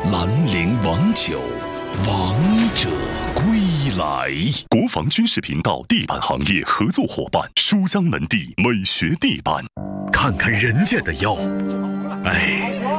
兰陵王酒，王者归来。国防军事频道地板行业合作伙伴，书香门第美学地板。看看人家的腰，哎。